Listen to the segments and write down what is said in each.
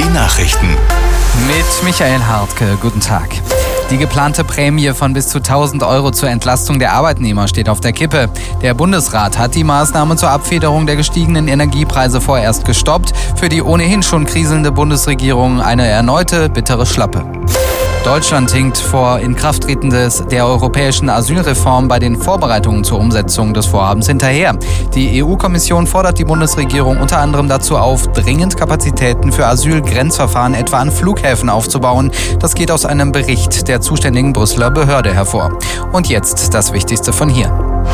Nachrichten. Mit Michael Hartke, guten Tag. Die geplante Prämie von bis zu 1.000 € zur Entlastung der Arbeitnehmer steht auf der Kippe. Der Bundesrat hat die Maßnahme zur Abfederung der gestiegenen Energiepreise vorerst gestoppt. Für die ohnehin schon kriselnde Bundesregierung eine erneute bittere Schlappe. Deutschland hinkt vor Inkrafttreten der europäischen Asylreform bei den Vorbereitungen zur Umsetzung des Vorhabens hinterher. Die EU-Kommission fordert die Bundesregierung unter anderem dazu auf, dringend Kapazitäten für Asylgrenzverfahren etwa an Flughäfen aufzubauen. Das geht aus einem Bericht der zuständigen Brüsseler Behörde hervor. Und jetzt das Wichtigste von hier.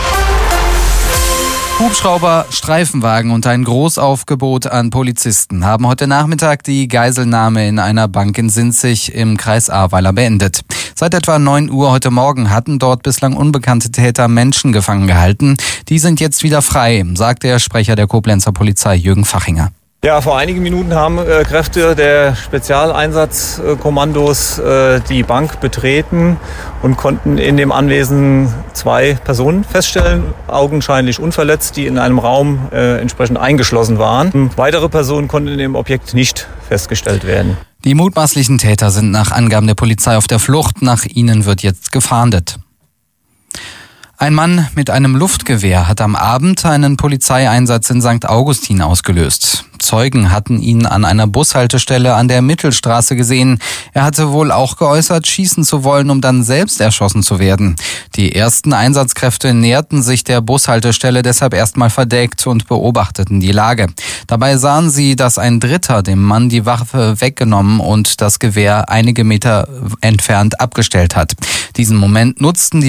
Hubschrauber, Streifenwagen und ein Großaufgebot an Polizisten haben heute Nachmittag die Geiselnahme in einer Bank in Sinzig im Kreis Ahrweiler beendet. Seit etwa 9 Uhr heute Morgen hatten dort bislang unbekannte Täter Menschen gefangen gehalten. Die sind jetzt wieder frei, sagt der Sprecher der Koblenzer Polizei Jürgen Fachinger. Ja, vor einigen Minuten haben Kräfte der Spezialeinsatzkommandos die Bank betreten und konnten in dem Anwesen 2 Personen feststellen, augenscheinlich unverletzt, die in einem Raum entsprechend eingeschlossen waren. Weitere Personen konnten in dem Objekt nicht festgestellt werden. Die mutmaßlichen Täter sind nach Angaben der Polizei auf der Flucht. Nach ihnen wird jetzt gefahndet. Ein Mann mit einem Luftgewehr hat am Abend einen Polizeieinsatz in St. Augustin ausgelöst. Zeugen hatten ihn an einer Bushaltestelle an der Mittelstraße gesehen. Er hatte wohl auch geäußert, schießen zu wollen, um dann selbst erschossen zu werden. Die ersten Einsatzkräfte näherten sich der Bushaltestelle deshalb erstmal verdeckt und beobachteten die Lage. Dabei sahen sie, dass ein Dritter dem Mann die Waffe weggenommen und das Gewehr einige Meter entfernt abgestellt hat. Diesen Moment nutzten die